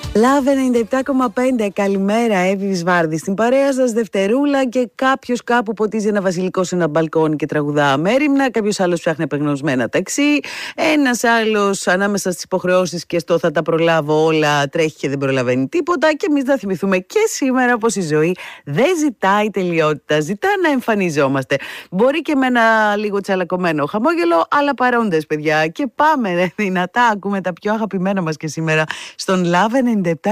Love 97,5. Καλημέρα, Εύη Βυσβάρδη. Στην παρέα σας Δευτερούλα και κάποιος κάπου ποτίζει ένα βασιλικό σε ένα μπαλκόνι και τραγουδά αμέριμνα. Κάποιος άλλος ψάχνει απεγνωσμένα ταξί. Ένας άλλος ανάμεσα στις υποχρεώσεις και στο θα τα προλάβω όλα τρέχει και δεν προλαβαίνει τίποτα. Και εμείς να θυμηθούμε και σήμερα πως η ζωή δεν ζητάει τελειότητα. Ζητά να εμφανιζόμαστε. Μπορεί και με ένα λίγο τσαλακωμένο χαμόγελο, αλλά παρόντες, παιδιά. Και πάμε δυνατά, ακούμε τα πιο αγαπημένα μας και σήμερα στον Love 97,5.